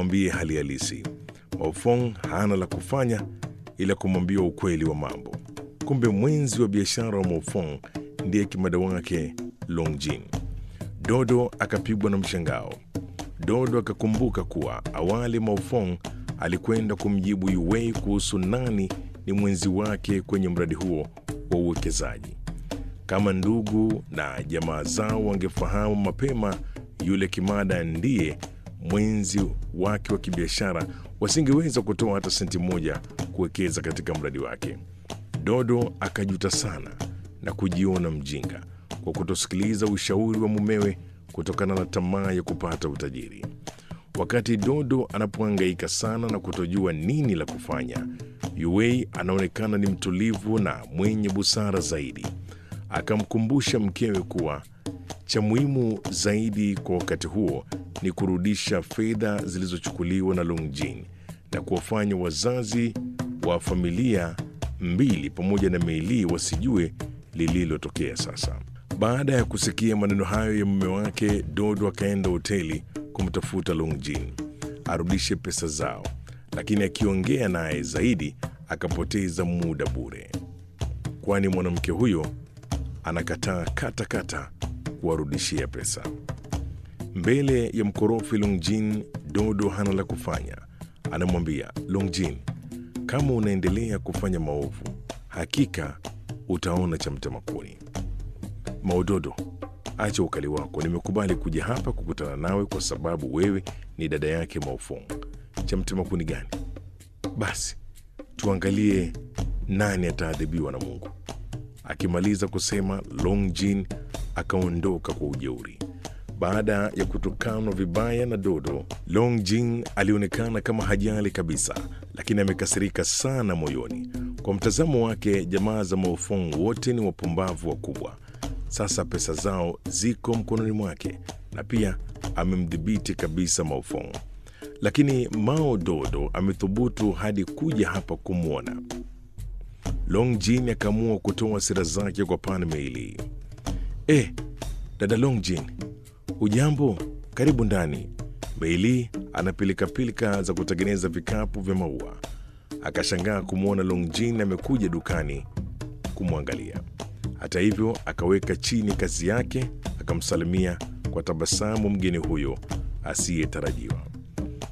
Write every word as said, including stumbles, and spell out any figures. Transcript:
amwambie hali halisi. Maofong hana la kufanya ila kumwambia ukweli wa mambo. Kumbe mwenzi wa biashara wa Maofong ndiye kimada wake Longjin. Dodo akapigwa na mshangao. Dodo akakumbuka kuwa awali Maofong alikwenda kumjibu Yu Wei kuhusu nani ni mwenzi wake kwenye mradi huo wa uwekezaji. Kama ndugu na jamaa zao wangefahamu mapema yule kimada ndiye mwenzi wake wa kibiashara, wasingeweza kutoa hata senti moja kuwekeza katika mradi wake. Dodo akajuta sana na kujiona mjinga kwa kutosikiliza ushauri wa mumewe kutokana na tamaa ya kupata utajiri. Wakati Dodo anapohangaika sana na kutojua nini la kufanya, Yu Wei anaonekana ni mtulivu na mwenye busara zaidi. Akamkumbusha mkewe kuwa cha muhimu zaidi kwa wakati huo ni kurudisha fedha zilizochukuliwa na Longjin na kuwafanya wazazi wa familia mbili pamoja na Mei Li wasijue lililotokea sasa. Baada ya kusikia maneno hayo ya mume wake, Dodo akaenda hoteli kumtafuta Longjin arudishe pesa zao, lakini akiongea naye zaidi akapoteza muda bure, kwani mwanamke huyo anakataa kata kata kuwarudishia pesa. Mbele ya mkorofi Longjin, Dodo hana la kufanya. Anamwambia Longjin, kama unaendelea kufanya maovu, hakika utaona cha mtemakuni. Maododo, acha ukali wako. Nimekubali kuja hapa kukutana nawe kwa sababu wewe ni dada yake Maofong. Cha mtemakuni gani? Basi tuangalie nani ataadhibiwa na Mungu. Akimaliza kusema, Longjin akaondoka kwa ujeuri. Baada ya kutukanwa vibaya na Dodo, Longjin alionekana kama hajali kabisa, lakini amekasirika sana moyoni. Kwa mtazamo wake, jamaa za Maofong wote ni wapumbavu wakubwa. Sasa pesa zao ziko mkononi mwake na pia amemdhibiti kabisa Maofong. Lakini Mao Dodo amethubutu hadi kuja hapa kumwona. Longjin akaamua kutoa hasira zake kwa Pan Mei Li. Eh, dada Longjin, hujambo? Karibu ndani. Mei Li anapilikapilika za kutengeneza vikapu vya maua. Akashangaa kumwona Longjin amekuja dukani kumwangalia. Hata hivyo akaweka chini kazi yake, akamsalimia kwa tabasamu mgeni huyo asiyetarajiwa.